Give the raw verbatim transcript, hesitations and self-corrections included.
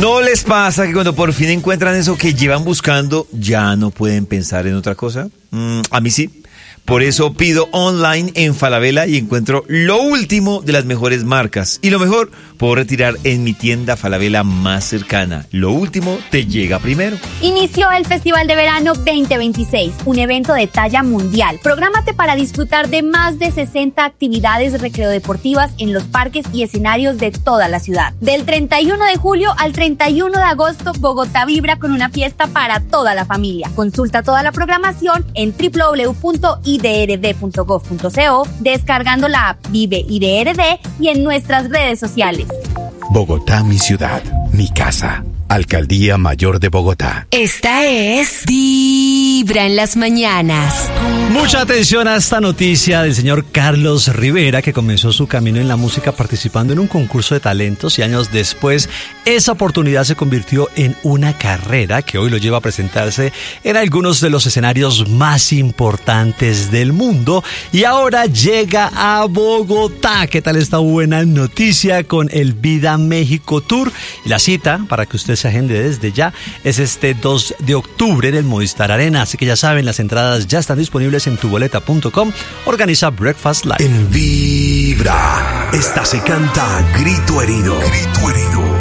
¿No les pasa que cuando por fin encuentran eso que llevan buscando, ya no pueden pensar en otra cosa? Mm, a mí sí. Por eso pido online en Falabella y encuentro lo último de las mejores marcas. Y lo mejor, puedo retirar en mi tienda Falabella más cercana. Lo último te llega primero. Inició el Festival de Verano veinte veintiséis, un evento de talla mundial. Prográmate para disfrutar de más de sesenta actividades recreodeportivas en los parques y escenarios de toda la ciudad. Del treinta y uno de julio al treinta y uno de agosto, Bogotá vibra con una fiesta para toda la familia. Consulta toda la programación en doble u doble u doble u punto i d r d punto gov punto co, descargando la app Vive I D R D y en nuestras redes sociales. Bogotá, mi ciudad, mi casa. Alcaldía Mayor de Bogotá. Esta es Vibra en las mañanas. Mucha atención a esta noticia del señor Carlos Rivera, que comenzó su camino en la música participando en un concurso de talentos y años después esa oportunidad se convirtió en una carrera que hoy lo lleva a presentarse en algunos de los escenarios más importantes del mundo y ahora llega a Bogotá. ¿Qué tal esta buena noticia con el Vida México Tour? Y la cita, para que usted se agende desde ya, es este dos de octubre en el Movistar Arena, así que ya saben, las entradas ya están disponibles en tu boleta punto com. Organiza Breakfast Live. En Vibra, esta se canta a grito herido. Grito herido.